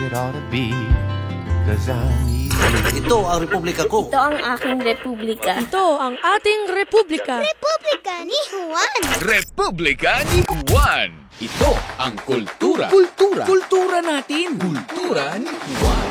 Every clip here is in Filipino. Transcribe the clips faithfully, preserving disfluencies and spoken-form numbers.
it ought to be. Cause I'm easy. Ito ang republika ko. Ito ang aking republika. Ito ang ating republika. Republika ni Juan. Republika ni Juan. Ito ang kultura. Kultura. Kultura natin. Kultura ni Juan.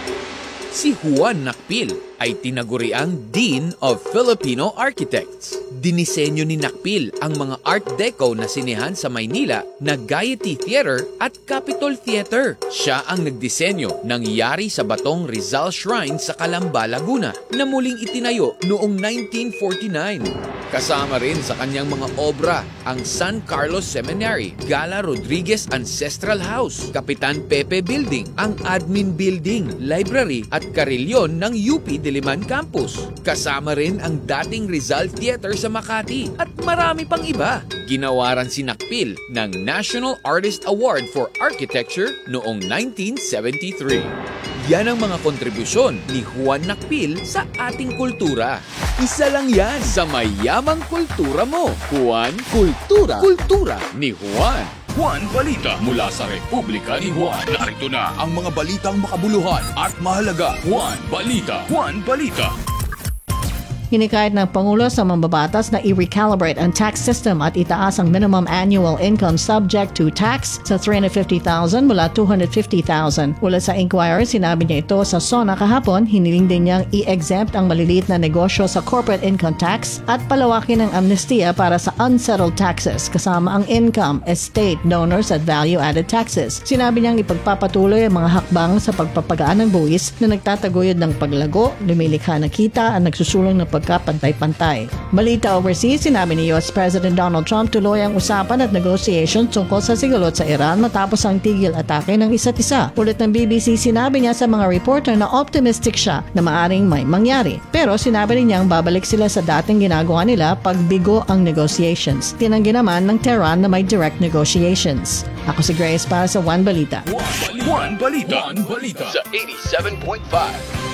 Si Juan Nakpil ay tinaguriang Dean of Filipino Architects. Dinisenyo ni Nakpil ang mga Art Deco na sinehan sa Maynila na Gaiety Theater at Capitol Theater. Siya ang nagdisenyo ng Yari sa Batong Rizal Shrine sa Calamba, Laguna na muling itinayo noong nineteen forty-nine. Kasama rin sa kanyang mga obra ang San Carlos Seminary, Gala Rodriguez Ancestral House, Kapitan Pepe Building, ang Admin Building, Library at Carillon ng U P Diliman Campus. Kasama rin ang dating Rizal Theater sa Makati at marami pang iba. Ginawaran si Nakpil ng National Artist Award for Architecture noong nineteen seventy-three. Yan ang mga kontribusyon ni Juan Nakpil sa ating kultura. Isa lang yan sa mayamang kultura mo. Juan Kultura. Kultura ni Juan. Juan Balita mula sa Republika ni Juan. Narito na ang mga balitang makabuluhan at mahalaga. Juan Balita. Juan Balita. Hinikayat ng Pangulo sa mambabatas na i-recalibrate ang tax system at itaas ang minimum annual income subject to tax sa three hundred fifty thousand mula two hundred fifty thousand. Ulat sa Inquirer, sinabi niya ito sa SONA kahapon, hiniling din niyang i-exempt ang maliliit na negosyo sa corporate income tax at palawakin ang amnestia para sa unsettled taxes kasama ang income, estate, donors at value-added taxes. Sinabi niyang ipagpapatuloy ang mga hakbang sa pagpapagaan ng buwis na nagtataguyod ng paglago, lumilikha ng kita at nagsusulong ng pagkapantay-pantay. Balita overseas, sinabi ni U S President Donald Trump tuloy ang usapan at negotiation tungkol sa sigulot sa Iran matapos ang tigil atake ng isa't isa. Ulit ng B B C, sinabi niya sa mga reporter na optimistic siya na maaring may mangyari. Pero sinabi rin niyang babalik sila sa dating ginagawa nila pag bigo ang negotiations. Tinanggi naman ng Tehran na may direct negotiations. Ako si Grace para sa One Balita. Juan Balita. Juan Balita. Sa eighty-seven point five